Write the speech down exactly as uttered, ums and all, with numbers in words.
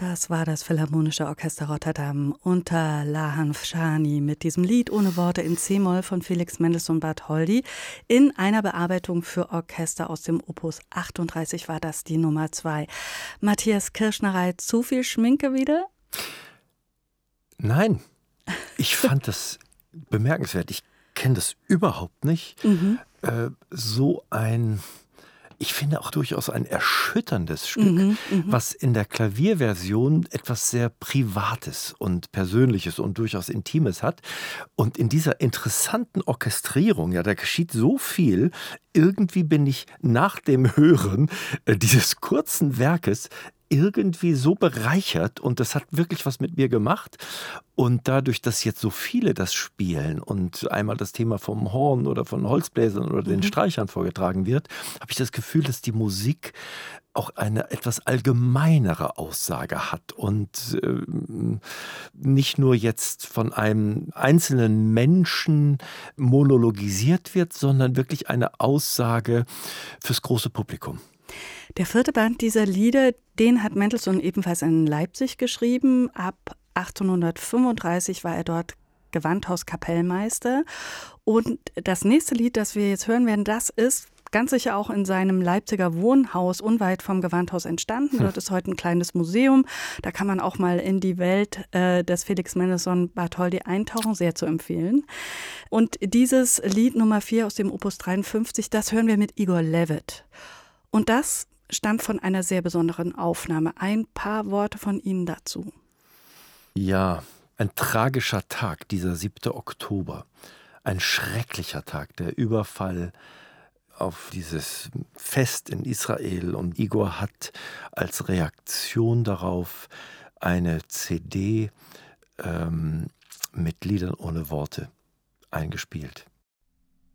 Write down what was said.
Das war das Philharmonische Orchester Rotterdam unter Lahan Fshani mit diesem Lied ohne Worte in C-Moll von Felix Mendelssohn Bartholdy. In einer Bearbeitung für Orchester aus dem Opus achtunddreißig war das die Nummer zwei. Matthias Kirschner-Reit, zu viel Schminke wieder? Nein, ich fand das bemerkenswert. Ich kenne das überhaupt nicht. Mhm. Äh, so ein... Ich finde auch durchaus ein erschütterndes Stück, Mhm, mh. was in der Klavierversion etwas sehr Privates und Persönliches und durchaus Intimes hat. Und in dieser interessanten Orchestrierung, ja, da geschieht so viel. Irgendwie bin ich nach dem Hören äh, dieses kurzen Werkes irgendwie so bereichert und das hat wirklich was mit mir gemacht. Und dadurch, dass jetzt so viele das spielen und einmal das Thema vom Horn oder von Holzbläsern oder den Mhm. Streichern vorgetragen wird, habe ich das Gefühl, dass die Musik auch eine etwas allgemeinere Aussage hat und äh, nicht nur jetzt von einem einzelnen Menschen monologisiert wird, sondern wirklich eine Aussage fürs große Publikum. Der vierte Band dieser Lieder, den hat Mendelssohn ebenfalls in Leipzig geschrieben. Ab achtzehnhundertfünfunddreißig war er dort Gewandhauskapellmeister. Und das nächste Lied, das wir jetzt hören werden, das ist ganz sicher auch in seinem Leipziger Wohnhaus unweit vom Gewandhaus entstanden. Dort ist heute ein kleines Museum. Da kann man auch mal in die Welt äh, des Felix Mendelssohn Bartholdy eintauchen, sehr zu empfehlen. Und dieses Lied Nummer vier aus dem Opus dreiundfünfzig, das hören wir mit Igor Levit. Und das stammt von einer sehr besonderen Aufnahme. Ein paar Worte von Ihnen dazu. Ja, ein tragischer Tag, dieser siebte Oktober. Ein schrecklicher Tag, der Überfall auf dieses Fest in Israel. Und Igor hat als Reaktion darauf eine C D ähm, mit Liedern ohne Worte eingespielt.